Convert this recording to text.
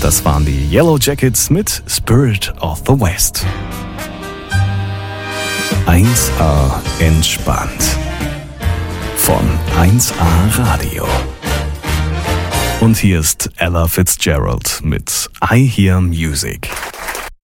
Das waren die Yellow Jackets mit Spirit of the West. 1A entspannt. Von 1A Radio. Und hier ist Ella Fitzgerald mit I Hear Music.